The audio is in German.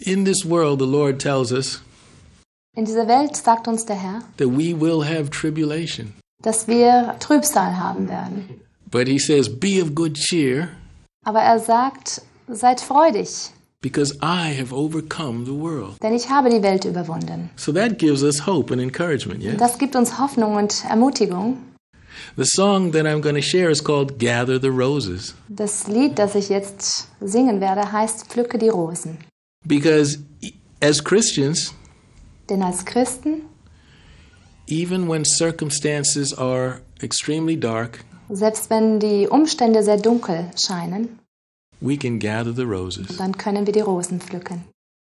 In this world, the Lord tells us In dieser Welt sagt uns der Herr, that we will have tribulation. dass wir Trübsal haben werden. But he says, be of good cheer, Aber er sagt, seid freudig, because I have overcome the world. denn ich habe die Welt überwunden. So that gives us hope and encouragement, yes? Das gibt uns Hoffnung und Ermutigung. The song that I'm going to share is called Gather the Roses. Das Lied, das ich jetzt singen werde, heißt Pflücke die Rosen. Because as Christians, Denn als Christen, even when circumstances are extremely dark, selbst wenn die Umstände sehr dunkel scheinen, we can gather the roses. dann können wir die Rosen pflücken.